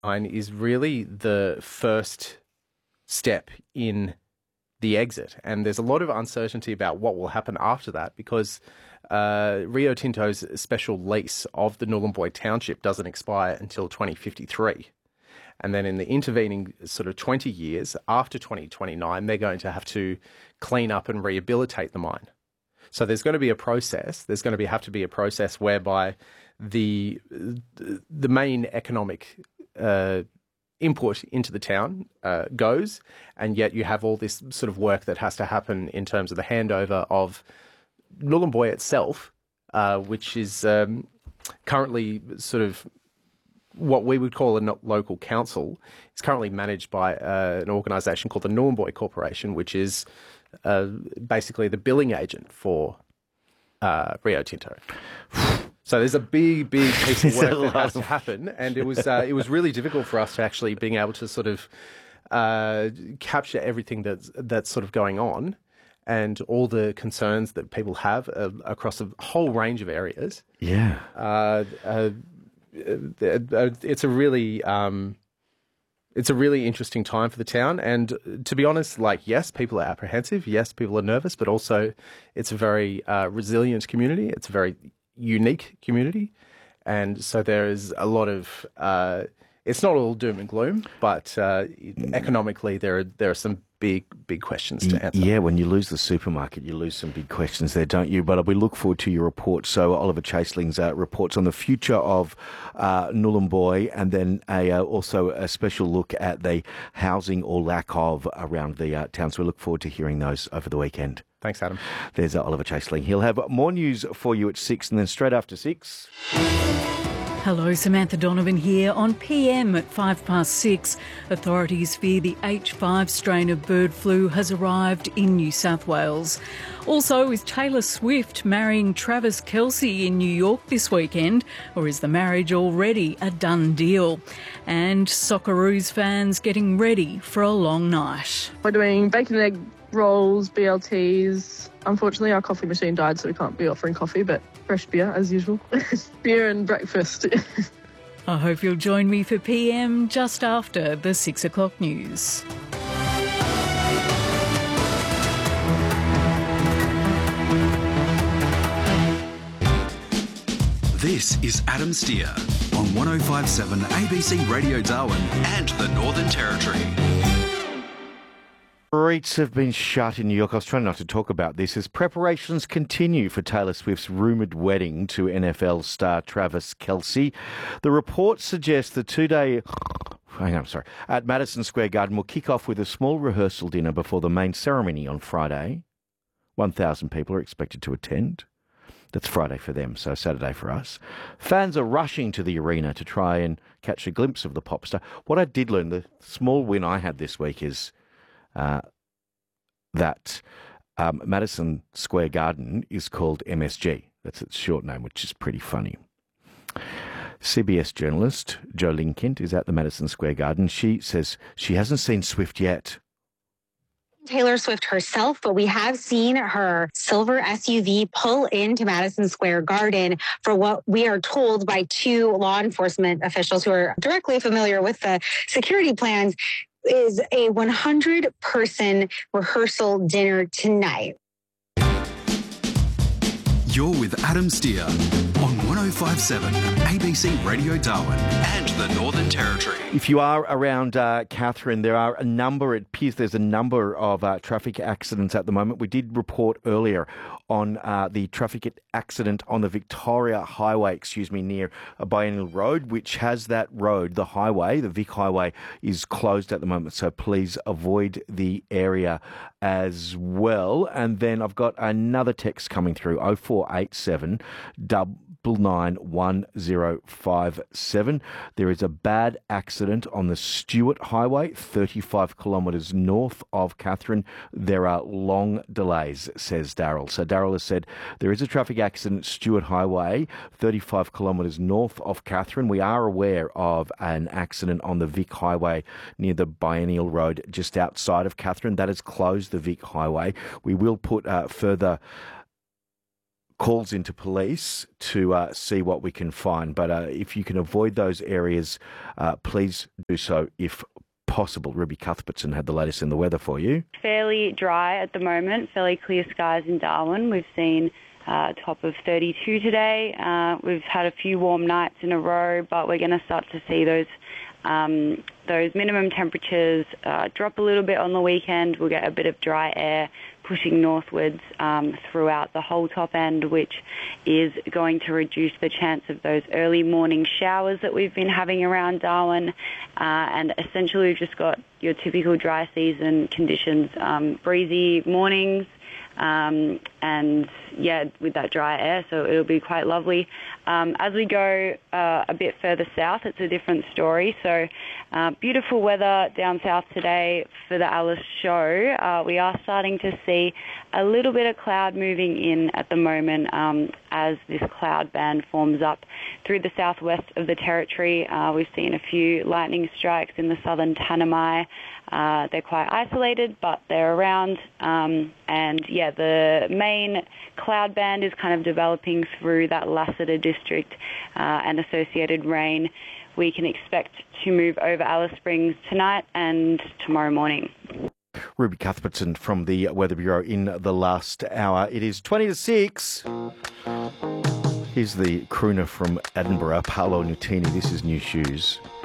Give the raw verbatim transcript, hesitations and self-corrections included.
Line is really the first step in the exit. And there's a lot of uncertainty about what will happen after that because uh, Rio Tinto's special lease of the Nhulunbuy township doesn't expire until twenty fifty-three. And then in the intervening sort of twenty years after twenty twenty-nine, they're going to have to clean up and rehabilitate the mine. So there's going to be a process. There's going to be, have to be a process whereby the the main economic uh, input into the town uh, goes, and yet you have all this sort of work that has to happen in terms of the handover of Nhulunbuy itself, uh, which is um, currently sort of what we would call a local council. It's currently managed by uh, an organisation called the Nhulunbuy Corporation, which is uh, basically the billing agent for uh, Rio Tinto. So there's a big, big piece of work that has to happen, and it was uh, it was really difficult for us to actually being able to sort of uh, capture everything that's that's sort of going on, and all the concerns that people have uh, across a whole range of areas. Yeah, uh, uh, it's a really um, it's a really interesting time for the town, and to be honest, like yes, people are apprehensive, yes, people are nervous, but also it's a very uh, resilient community. It's a very unique community, and so there is a lot of uh, it's not all doom and gloom, but uh, economically there are there are some big big questions to answer. Yeah, when you lose the supermarket, you lose some big questions there, don't you? But we look forward to your report. So Oliver Chaseling's uh, reports on the future of uh, Nhulunbuy, and then a, uh, also a special look at the housing or lack of around the uh, town. So we look forward to hearing those over the weekend. Thanks, Adam. There's uh, Oliver Chaseling. He'll have more news for you at six, and then straight after six. Hello, Samantha Donovan here. On P M at five past six, authorities fear the H five strain of bird flu has arrived in New South Wales. Also, is Taylor Swift marrying Travis Kelce in New York this weekend, or is the marriage already a done deal? And Socceroos fans getting ready for a long night. We're doing bacon and egg rolls, B L Ts. Unfortunately, our coffee machine died, so we can't be offering coffee, but fresh beer as usual. Beer and breakfast. I hope you'll join me for P M just after the six o'clock news. This is Adam Steer on one oh five point seven A B C Radio Darwin and the Northern Territory. Streets have been shut in New York. I was trying not to talk about this as preparations continue for Taylor Swift's rumoured wedding to N F L star Travis Kelce. The report suggests the two-day... Hang on, I'm sorry. At Madison Square Garden will kick off with a small rehearsal dinner before the main ceremony on Friday. one thousand people are expected to attend. That's Friday for them, so Saturday for us. Fans are rushing to the arena to try and catch a glimpse of the pop star. What I did learn, the small win I had this week is... Uh, that um, Madison Square Garden is called M S G. That's its short name, which is pretty funny. C B S journalist Jolene Kent is at the Madison Square Garden. She says she hasn't seen Swift yet. Taylor Swift herself, but we have seen her silver S U V pull into Madison Square Garden for what we are told by two law enforcement officials who are directly familiar with the security plans is a one hundred person rehearsal dinner tonight. You're with Adam Steer on one oh five point seven A B C Radio Darwin and the Northern Territory. If you are around uh, Katherine, there are a number, it appears there's a number of uh, traffic accidents at the moment. We did report earlier on uh, the traffic accident on the Victoria Highway, excuse me, near a Biennial Road, which has that road, the highway, the Vic Highway, is closed at the moment. So please avoid the area as well. And then I've got another text coming through, oh four eight seven, double nine one zero five seven. There is a bad accident on the Stewart Highway, thirty-five kilometres north of Katherine. There are long delays, says Daryl. So Daryl has said there is a traffic accident, Stewart Highway, thirty-five kilometres north of Katherine. We are aware of an accident on the Vic Highway near the Biennial Road, just outside of Katherine. That has closed the Vic Highway. We will put uh, further calls into police to uh, see what we can find. But uh, if you can avoid those areas, uh, please do so if possible. Ruby Cuthbertson had the latest in the weather for you. Fairly dry at the moment, fairly clear skies in Darwin. We've seen uh, a top of thirty-two today. Uh, we've had a few warm nights in a row, but we're going to start to see those um, those minimum temperatures uh, drop a little bit on the weekend. We'll get a bit of dry air pushing northwards um, throughout the whole top end, which is going to reduce the chance of those early morning showers that we've been having around Darwin. Uh, and essentially we've just got your typical dry season conditions, um, breezy mornings, um, and yeah, with that dry air, so it'll be quite lovely. Um, as we go uh, a bit further south, it's a different story. So uh, beautiful weather down south today for the Alice show. Uh, we are starting to see a little bit of cloud moving in at the moment um, as this cloud band forms up through the southwest of the territory. Uh, we've seen a few lightning strikes in the southern Tanami. Uh, they're quite isolated, but they're around. Um, and yeah, the main cloud band is kind of developing through that Lassiter district uh, and associated rain. We can expect to move over Alice Springs tonight and tomorrow morning. Ruby Cuthbertson from the Weather Bureau in the last hour. It is twenty to six. Here's the crooner from Edinburgh, Paolo Nutini. This is New Shoes.